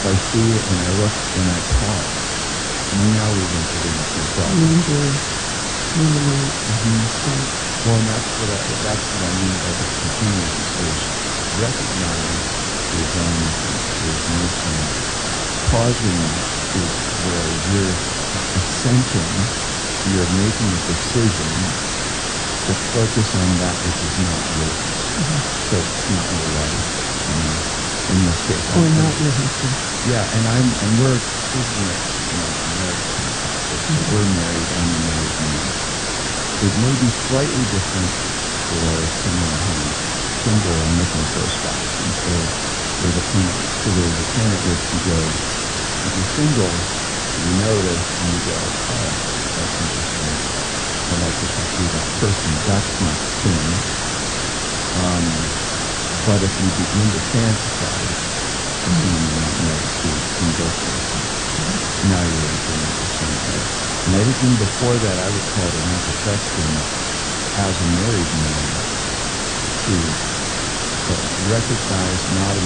if I see it and I look and I pause, now we've entered into a problem. Ruminate. Mhm. Well, and that's what I mean by the continuum. There's recognize is is nourishment. Pausing is where you're assenting, you're making a decision to focus on that which is not yours. So not your wife, in this case. Or not your husband. Yeah, and we're this is a marriage context. So we're married. I'm a married man. It may be slightly different for someone who's single and looking for a spouse. And so there's a point at which you go, if you're single, you notice and you go, oh, that's interesting. I like to pursue that person. That's not sin. But if you begin to fantasize with someone you're not married to in both cases, now you're entering into sin, right? And everything before that, I would call it an introspection as a married man to recognize not